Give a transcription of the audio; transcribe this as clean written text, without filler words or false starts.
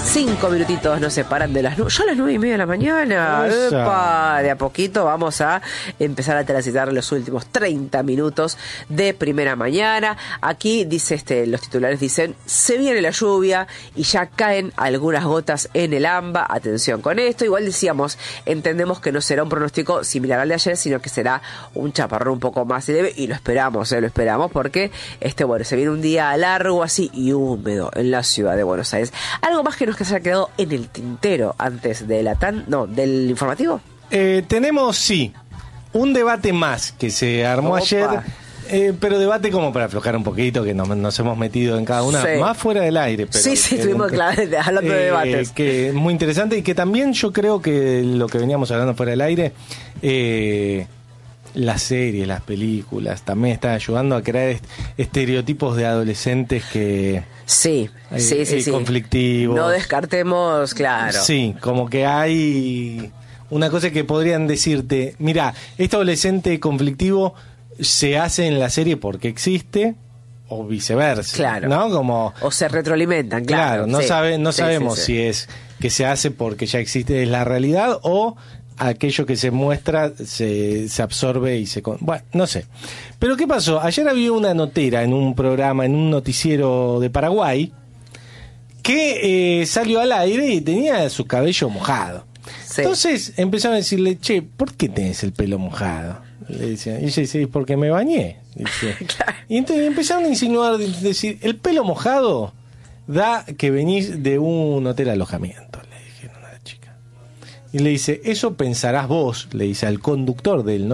5 minutitos nos separan de las 9. Yo a las 9:30 de la mañana. ¡Epa! De a poquito vamos a empezar a transitar los últimos 30 minutos de primera mañana. Aquí dice los titulares dicen: se viene la lluvia y ya caen algunas gotas en el AMBA. Atención con esto. Igual decíamos, entendemos que no será un pronóstico similar al de ayer, sino que será un chaparrón un poco más leve, y lo esperamos porque bueno, se viene un día largo así y húmedo en la ciudad de Buenos Aires. ¿Algo más que nos haya quedado en el tintero antes de del informativo? Tenemos, sí, un debate más que se armó ayer, pero debate como para aflojar un poquito, que nos hemos metido en cada una, más fuera del aire. Pero sí, estuvimos hablando de debates. Que es muy interesante y que también yo creo que lo que veníamos hablando fuera del aire, las series, las películas también están ayudando a crear estereotipos de adolescentes que... Sí. Conflictivos. No descartemos, claro. Sí, como que hay una cosa que podrían decirte: mira, este adolescente conflictivo se hace en la serie porque existe, o viceversa. Claro. ¿No? Como... O se retroalimentan, claro. No sabemos si es que se hace porque ya existe, es la realidad, o aquello que se muestra se absorbe y se... Bueno, no sé. Pero ¿qué pasó? Ayer había una notera en un programa, en un noticiero de Paraguay, que salió al aire y tenía su cabello mojado. Sí. Entonces empezaron a decirle: che, ¿por qué tenés el pelo mojado? Le decían. Y ella dice: porque me bañé. Claro. Y entonces empezaron a insinuar, decir: el pelo mojado da que venís de un hotel alojamiento. Le dijeron a la chica. Y le dice: eso pensarás vos, le dice al conductor del